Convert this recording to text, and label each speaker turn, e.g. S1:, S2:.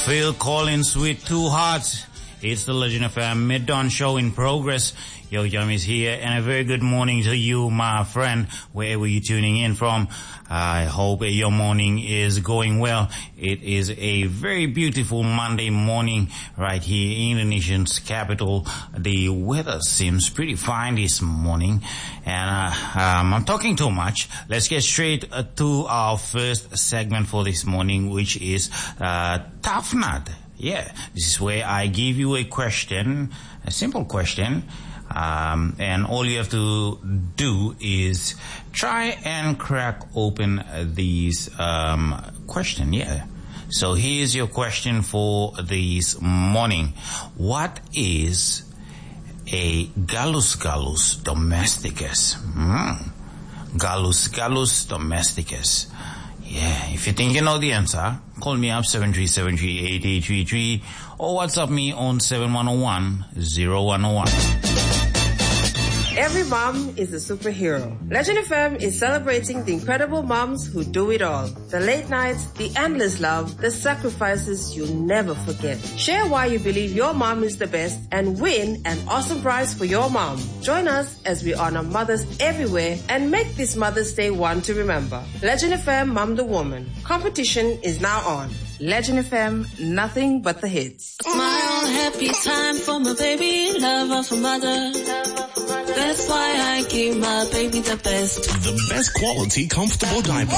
S1: Phil Collins with Two Hearts. It's the Legend FM Mid-Dawn Show in progress. Yo Jam is here, and a very good morning to you, my friend, wherever you're tuning in from. I hope your morning is going well. It is a very beautiful Monday morning right here in the nation's capital. The weather seems pretty fine this morning, and I'm talking too much. Let's get straight to our first segment for this morning, which is Tough Nut. Yeah, this is where I give you a question, a simple question, and all you have to do is try and crack open these question. Yeah. So here's your question for this morning. What is a Gallus Gallus domesticus? Gallus Gallus domesticus. Yeah, if you think you know the answer, call me up 73738833 or WhatsApp me on 7101-0101.
S2: Every mom is a superhero. Legend FM is celebrating the incredible moms who do it all. The late nights, the endless love, the sacrifices you'll never forget. Share why you believe your mom is the best and win an awesome prize for your mom. Join us as we honor mothers everywhere and make this Mother's Day one to remember. Legend FM Mom the Woman. Competition is now on. Legend FM, nothing but the hits.
S3: Smile, happy time for my baby, love of a mother. That's why I give my baby the best.
S4: The best quality, comfortable diaper.